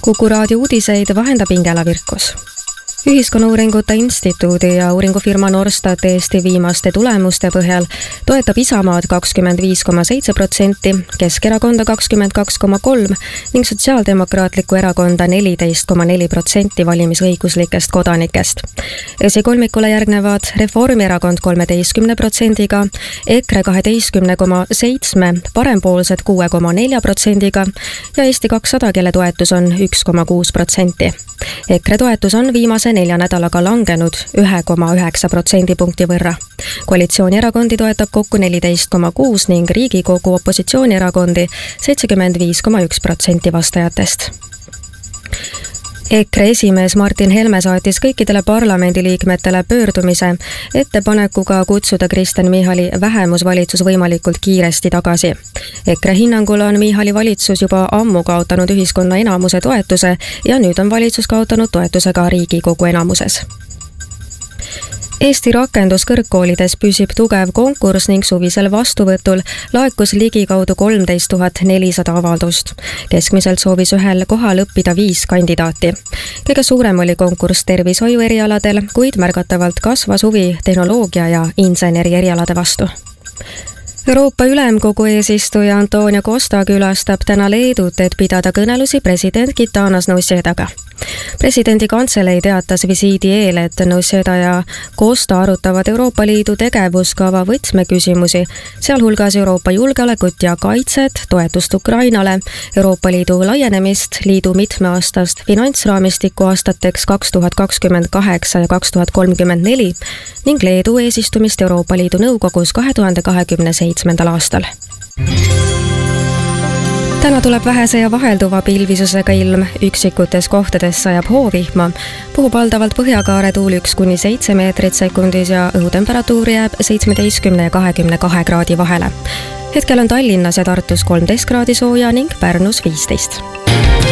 Kuku raadio uudiseid vahendab Ingela Virkus. Ühiskonnauuringute instituudi ja uuringufirma Norstat Eesti viimaste tulemuste põhjal toetab Isamaad 25,7%, Keskerakonda 22,3% ning Sotsiaaldemokraatlikku erakonda 14,4% valimisõiguslikest kodanikest. Esikolmikule järgnevad Reformierakond 13%-ga, EKRE 12,7%, Parempoolsed 6,4%-ga ja Eesti 200, kelle toetus on 1,6%. EKRE toetus on viimase 4 nädalaga langenud 1,9% punkti võrra. Koalitsioonierakondi toetab kokku 14,6% ning Riigikogu opositsioonierakondi 75,1% vastajatest. EKRE esimees Martin Helme saatis kõikidele parlamendiliikmetele pöördumise ettepanekuga kutsuda Kristen Michali vähemusvalitsus võimalikult kiiresti tagasi. EKRE hinnangul on Michali valitsus juba ammu kaotanud ühiskonna enamuse toetuse ja nüüd on valitsus kaotanud toetuse ka Riigikogu enamuses. Eesti rakenduskõrgkoolides püsib tugev konkurss ning suvisel vastuvõtul laekus ligikaudu 13 400 avaldust. Keskmiselt soovis ühel kohal õppida 5 kandidaati. Kõige suurem oli konkurss tervishoiu erialadel, kuid märgatavalt kasvas huvi tehnoloogia ja inseneri erialade vastu. Euroopa Ülemkogu eesistuja Antonio Costa külastab täna Leedut, et pidada kõnelusi president Gitanas Nausėdaga. Presidendi kantselei teatas visiidi eel, et Nausėda ja Costa arutavad Euroopa Liidu tegevuskava võtmeküsimusi, sealhulgas Euroopa julgeolekut ja kaitset, toetust Ukrainale, Euroopa Liidu laienemist, liidu mitmeaastast finantsraamistikku aastateks 2028 ja 2034 ning Leedu eesistumist Euroopa Liidu nõukogus 2027. aastal. Täna tuleb vähese ja vahelduva pilvisusega ilm, üksikutes kohtades sajab hoovihma, puhub valdavalt põhjakaare tuul 1–7 meetrit sekundis ja õhutemperatuur jääb 17 ja 22 kraadi vahele. Hetkel on Tallinnas ja Tartus 13 kraadi sooja ning Pärnus 15.